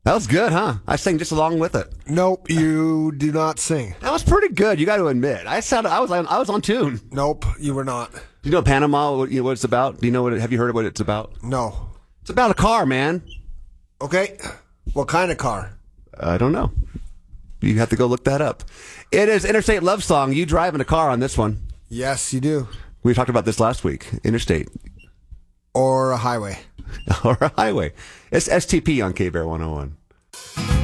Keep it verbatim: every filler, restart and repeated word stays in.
That was good, huh? I sang just along with it. Nope, you do not sing. That was pretty good. You got to admit. I sounded. I was. I was on tune. Nope, you were not. Do you know Panama? What, you know, what it's about? Do you know what? Have you heard of what it's about? No. It's about a car, man. Okay. What kind of car? I don't know. You have to go look that up. It is Interstate Love Song. You driving a car on this one? Yes, you do. We talked about this last week. Interstate. Or a highway. Or a highway. It's S T P on K-Bear one oh one.